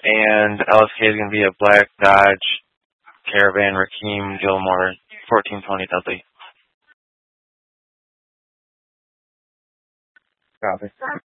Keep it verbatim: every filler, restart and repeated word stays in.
And L S K is going to be a black Dodge Caravan Rakeem Gilmore fourteen twenty Dudley. Copy.